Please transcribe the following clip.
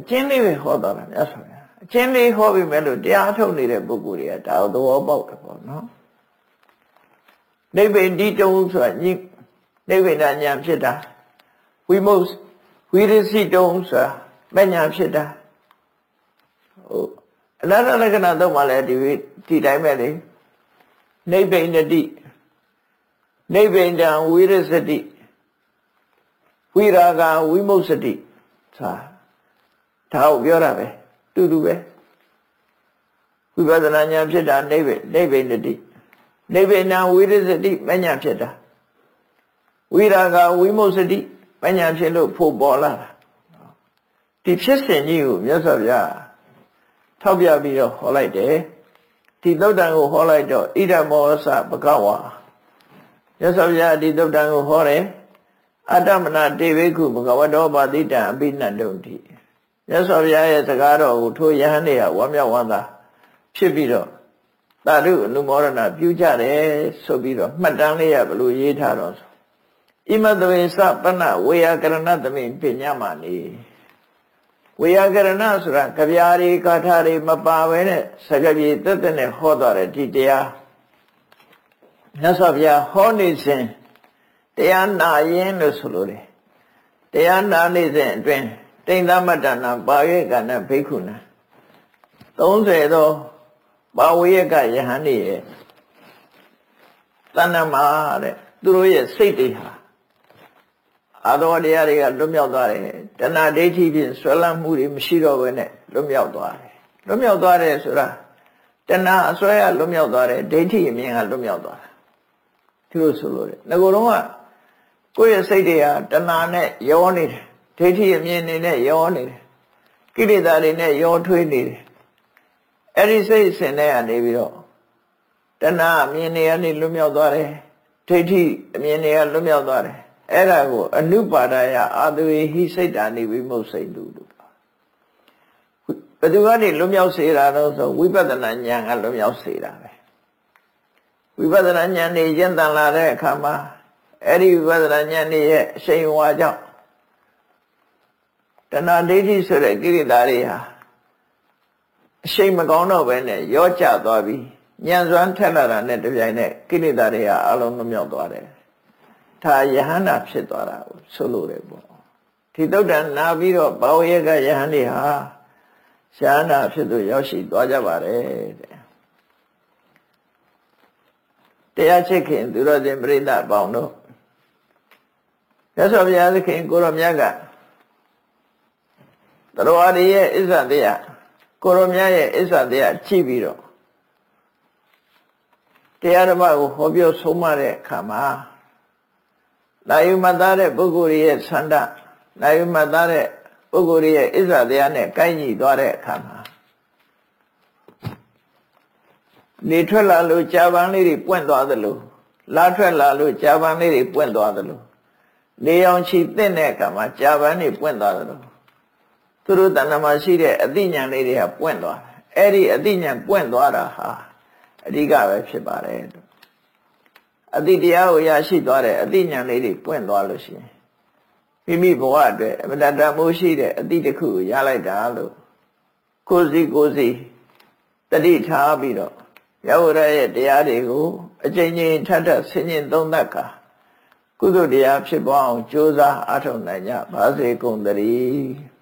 ချင်းလေးပဲဟောတော်တာမြတ်စွာဘုရားအချင်းလေးဟောပြီးမဲ့လို့တရားထုတ်နေတဲ့ပုဂ္ဂိုလ်တွေကဒါသဘောပေါက်တယ်ပေါ့နော်နိဗ္ဗာန်ဒီတုံးဆိုတာညနိဗ္ဗာန်ဉာဏ်ဖြစ်တာဝိမု ဝိရစီတုံးဆိုတာမဉာဏ်ဖြစ်တာဟုတ်အနာတလက္ခဏာတော့မှလည်းဒီတိုင်းပဲလေနိဗ္ဗာန်တိနိဗ္ဗာန်တံဝိရစတိဝိရာဂဝိမု စတိဒါကိုပြောတာပဲတူတူပဲဝိပဿနာဉာဏ်ဖြစ်တာနိဗ္ဗာန်တိနိဗ္ဗာန်ဝိရစတိမဉာဏ်ဖြစ်တာဝိရာဂဝိမု စတိမဉာဏ်ဖြစ်လို့ဖို့ပေါ်လာတာဒီဖြစ်စဉ်ကြီးကိုမြတ်စွာဘုရားထောက်ပြပြီးတော့ဟောလိုက်တယ်ဒီသုတ်တံကိုဟောလိုက်တော့ဣဒမောသဘဂဝါမြတ်စွာဘုရားဒီသုတ်တံကိုဟောတယ်အတ္တမနာတေဝိခုဘဂဝတောပါတိတံအပိနတုံတိမြတ်စွာဘုရားရဲ့စကားတော်ကိုထိုယဟန်တွေကဝမ်းမြောက်ဝမ်းသာဖြစ်ပြီးတော့သာဓုအနုမောဒနာပြုကြတယ်ဆိုပြီးတော့မှတ်တမ်းလေးရဘလို့ရေးထားတော့ဆိုဣမတဝေသပနဝေယကရဏသမိပညာမာနေဝေယကရဏဆိုတာကြပြားတွေကာထာတွေမပါဘဲနဲ့စကားပြေတက်တက်နဲ့ဟောသွားတယ်ဒီတရားမြတ်စွာဘုရားဟောနေစဉ်တရားနာရင်လို့ဆိုလို့တယ်တရားနာနေစဉ်အတွင်းတိန်သမတ္တနာပါဝေကနာဘိက္ခုနာ30သောပါဝေကယဟန်တွေရဲ့တဏ္ဍမှာတဲ့သူတို့ရဲ့စိတ်တွေဟာအာသောတရားတွေကလွတ်မြောက်သွားတယ်တဏှာဒိဋ္ဌိဖြင့်ဆွဲလန်းမှုတွေမရှိတော့ဘဲနဲ့လွတ်မြောက်သွားတယ်လွတ်မြောက်သွားတယ်ဆိုတာတဏှာအစွဲရလွတ်မြောက်သွားတယ်ဒိဋ္ဌိအမြင်ကလွတ်မြောက်သွားတာဒီလိုဆိုလို့တယ်ငကိုယ်တော့ကကိုယ့်ရဲ့စိတ်တွေဟာတဏှာနဲ့ရောနေတယ်ဒိဋ္ဌိအမြင်နေနဲ့ရောနေတယ်ကိလေသာတွေနဲ့ရောထွေးနေတယ်အဲ့ဒီစိတ်အစဉ်နဲ့ကနေပြီးတော့တဏှာအမြင်တွေကနေလွတ်မြောက်သွားတယ်ဒိဋ္ဌိအမြင်တွေကလွတ်မြောက်သွားတယ်အဲ့ဒါကိုအနုပါဒယအာသဝေဟိစိတ်တာနေဝိမုတ်စိတ်လို့ဘယ်သူကနေလွတ်မြောက်စေတာတော့ဆိုဝိပဿနာဉာဏ်ကလွတ်မြောက်စေတာပဲဝိပဿနာဉာဏ်နဲ့ကျင့်တန်လာတဲ့အခါမှာအဲ့ဒီဝိပဿနာဉာဏ်နဲ့ရဲ့အရှိန်အဝါကြောင့်တဏှာဒိဋ္ဌိဆိုတဲ့ကိလေသာတွေဟာအရှိန်မကောင်းတော့ဘဲနဲ့ရောကျသွားပြီးဉာဏ်စွမ်းထက်လာတာနဲ့တပြိုင်နက်ကိလေသာတွေဟာအလုံးလွတ်မြောက်သွားတယ်ဒါယဟန္တာဖြစ်သွားတာကိုဆိုလိုတယ်ပေါ့ဒီသုတ်တံနာပြီးတော့ဘာဝေကယဟန်တွေဟာရှားနာဖြစ်သူရောက်ရှိသွားကြပါတယ်တဲ့တရားချစ်ခင်သူတော်စင်ပြိဿပေါင်းတို့မြတ်စွာဘုရားသခင်ကိုရောမြတ်ကသရဝရရဲ့အစ္ဆတရားကိုရောမြတ်ရဲ့အစ္ဆတရားကြည့်ပြီးတော့တရားဓမ္မကိုဟောပြောဆုံးမတဲ့အခါမှာနာယုမသားတဲ့ပုဂ္ဂိုလ်ရဲ့ဆန္ဒနာယုမသားတဲ့ပုဂ္ဂိုလ်ရဲ့အစ္ဆတရားနဲ့ကိုက်ညီသွားတဲ့အခါမှာနေထွက်လာလို့ကြာပန်းလေးတွေပွင့်သွားသလိုလာထွက်လာလို့ကြာပန်းလေးတွေပွင့်သွားသလိုနေအောင်ချီသင့်တဲ့အခါမှာကြာပန်းတွေပွင့်သွားသလိုသူတို့တဏ္ဍမှာရှိတဲ့အသိဉာဏ်လေးတွေကပွင့်သွားတယ်အဲ့ဒီအသိဉာဏ်ပွင့်သွားတာဟာအဓိကပဲဖြစ်ပါတယ်အတိတရားကိုရရှိသွားတဲ့အတိညာဏ်လေးတွေပွင့်သွားလို့ရှိရင်မိမိဘဝအတွက်အမတ္တမိုးရှိတဲ့အတိတစ်ခုကိုရလိုက်တာလို့ကိုယ်စီတတိထားပြီးတော့ယောဂရရဲ့တရားတွေကိုအကျဉ်းချင်းထပ်ဆင်ញင်သုံးသပ်ကာကုသိုလ်တရားဖြစ်ပေါ်အောင်ကြိုးစားအားထုတ်နိုင်ကြပါစေကုန်သတည်း